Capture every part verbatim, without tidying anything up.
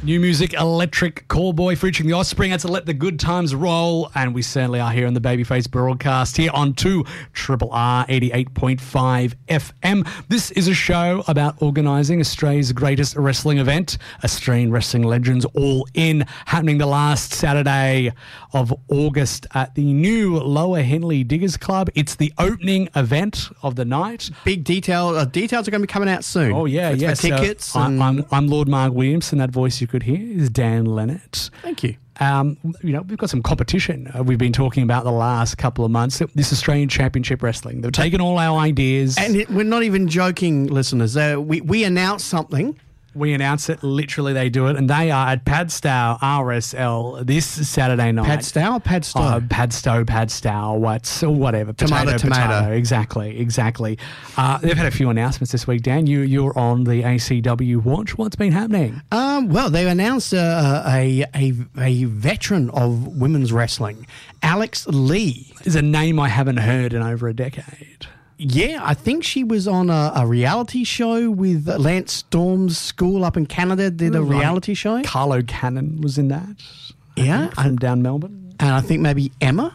New music, Electric Callboy featuring the Offspring. That's to let the good times roll. And we certainly are here on the Babyface broadcast here on two Triple R eighty-eight point five F M. This is a show about organising Australia's greatest wrestling event, Australian Wrestling Legends All In, happening the last Saturday of August at the new Lower Henley Diggers Club. It's the opening event of the night. Big detail. Uh, details are going to be coming out soon. Oh, yeah, it's yeah. For tickets. So I'm, I'm, I'm Lord Mark Williamson. That voice you could hear is Dan Leonard. Thank you. Um, you know, we've got some competition uh, we've been talking about the last couple of months. This Australian Championship Wrestling. They've taken all our ideas. And it, we're not even joking, listeners. Uh, we, we announced something. We announce it, literally they do it, and they are at Padstow R S L this Saturday night. Padstow or Padstow? Uh, Padstow, Padstow, what's, whatever. Tomato, potato, tomato. Potato. Exactly, exactly. Uh, they've had a few announcements this week, Dan. You, you're on the A C W watch. What's been happening? Um, well, they announced uh, a, a, a veteran of women's wrestling, Alex Lee. Is a name I haven't heard in over a decade. Yeah, I think she was on a, a reality show with Lance Storm's school up in Canada, did a Right. reality show. Carlo Cannon was in that. I Yeah. think, from down Melbourne. And I think maybe Emma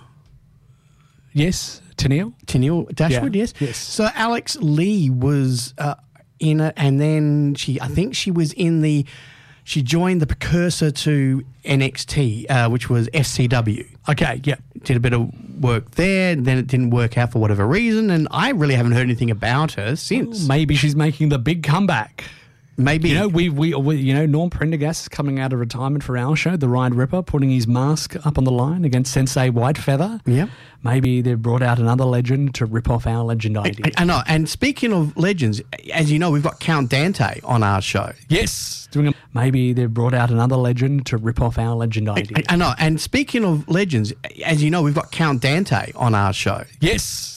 Yes, Tennille. Tennille Dashwood, Yeah, yes. yes. So Alex Lee was uh, in it, and then she, I think she was in the, she joined the precursor to N X T, uh, which was F C W. Okay, yeah. Did a bit of work there, then it didn't work out for whatever reason, and I really haven't heard anything about her since. Maybe she's making the big comeback. Maybe. You know, we, we, we you know, Norm Prendergast is coming out of retirement for our show, The Ride Ripper, putting his mask up on the line against Sensei Whitefeather. Yep. Maybe they've brought out another legend to rip off our legend idea. I, I know. And speaking of legends, as you know, we've got Count Dante on our show. Yes. Doing a, maybe they've brought out another legend to rip off our legend idea. I, I know. And speaking of legends, as you know, we've got Count Dante on our show. Yes.